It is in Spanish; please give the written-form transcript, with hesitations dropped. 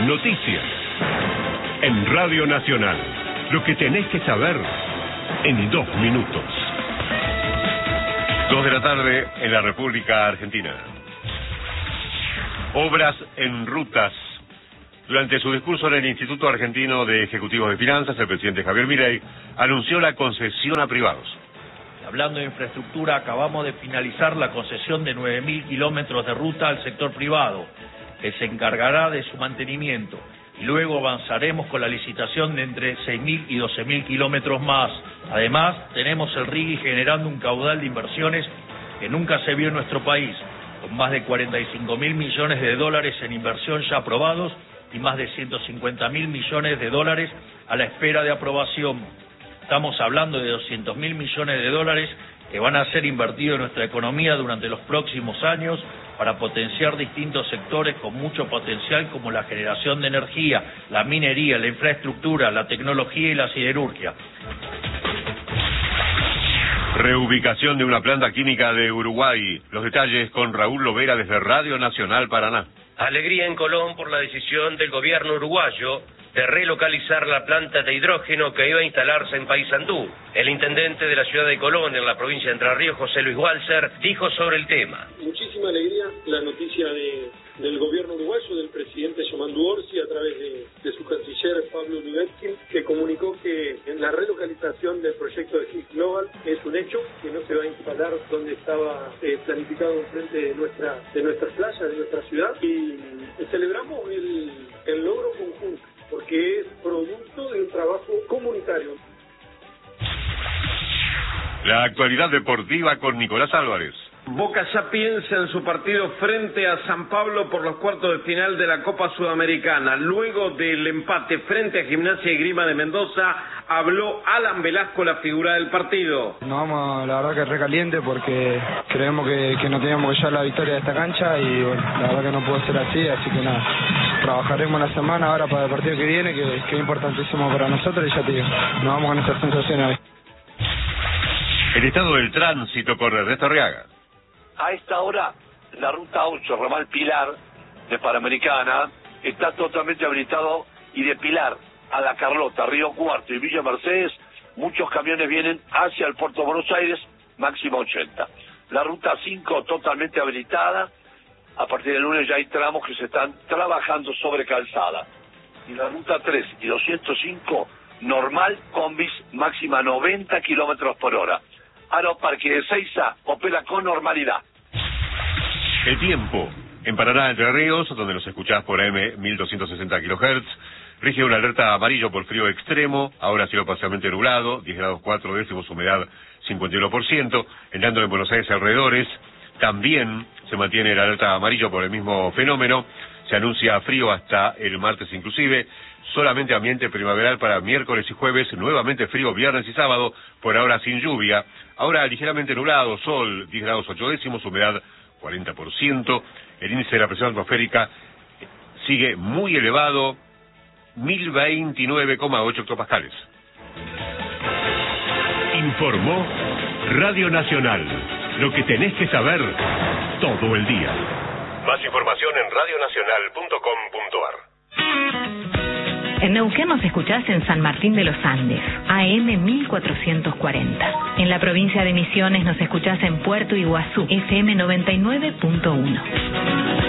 Noticias. En Radio Nacional. Lo que tenés que saber en 2 minutos. 2 de la tarde en la República Argentina. Obras en rutas. Durante su discurso en el Instituto Argentino de Ejecutivos de Finanzas, el presidente Javier Milei anunció la concesión a privados. Hablando de infraestructura, acabamos de finalizar la concesión de 9.000 kilómetros de ruta al sector privado, que se encargará de su mantenimiento. Y luego avanzaremos con la licitación de entre 6.000 y 12.000 kilómetros más. Además, tenemos el RIGI generando un caudal de inversiones que nunca se vio en nuestro país, con más de 45.000 millones de dólares en inversión ya aprobados y más de 150.000 millones de dólares a la espera de aprobación. Estamos hablando de 200.000 millones de dólares que van a ser invertidos en nuestra economía durante los próximos años para potenciar distintos sectores con mucho potencial como la generación de energía, la minería, la infraestructura, la tecnología y la siderurgia. Reubicación de una planta química de Uruguay. Los detalles con Raúl Lovera desde Radio Nacional Paraná. Alegría en Colón por la decisión del gobierno uruguayo de relocalizar la planta de hidrógeno que iba a instalarse en Paysandú. El intendente de la ciudad de Colón, en la provincia de Entre Ríos, José Luis Walser, dijo sobre el tema. Muchísima alegría la noticia del gobierno uruguayo, del presidente Yomandu Orsi, a través de su canciller Pablo Lubetkin, que comunicó que en la relocalización del proyecto de HIS Global es un hecho, que no se va a instalar donde estaba planificado enfrente de nuestras playas, de nuestra ciudad, y celebramos el logro conjunto, porque es producto de un trabajo comunitario. La actualidad deportiva con Nicolás Álvarez. Boca ya piensa en su partido frente a San Pablo por los cuartos de final de la Copa Sudamericana. Luego del empate frente a Gimnasia y Grima de Mendoza, habló Alan Velasco, la figura del partido. Nos vamos, la verdad que recaliente, porque creemos que no teníamos que llevar la victoria de esta cancha y bueno, la verdad que no puede ser así que nada, trabajaremos la semana ahora para el partido que viene, que es importantísimo para nosotros, y ya te digo, nos vamos con esas sensaciones. El estado del tránsito con Ernesto Arriaga. A esta hora, la ruta 8, ramal Pilar, de Panamericana, está totalmente habilitado, y de Pilar a La Carlota, Río Cuarto y Villa Mercedes, muchos camiones vienen hacia el puerto de Buenos Aires, máximo 80. La ruta 5 totalmente habilitada, a partir del lunes ya hay tramos que se están trabajando sobre calzada. Y la ruta 3 y 205, normal, combis, máxima 90 kilómetros por hora. Aeroparque de Ezeiza opera con normalidad. El tiempo. En Paraná, Entre Ríos, donde nos escuchás por AM 1260 kHz, rige una alerta amarillo por frío extremo, ahora cielo parcialmente nublado, 10 grados 4 décimos, humedad 51%, entrando en Buenos Aires alrededores, también se mantiene la alerta amarillo por el mismo fenómeno, se anuncia frío hasta el martes inclusive, solamente ambiente primaveral para miércoles y jueves, nuevamente frío viernes y sábado, por ahora sin lluvia, ahora ligeramente nublado, sol 10 grados 8 décimos, humedad 40%, el índice de la presión atmosférica sigue muy elevado, 1029,8 hectopascales. Informó Radio Nacional, lo que tenés que saber todo el día. Más información en radionacional.com.ar. En Neuquén nos escuchás en San Martín de los Andes, AM 1440. En la provincia de Misiones nos escuchás en Puerto Iguazú, FM 99.1.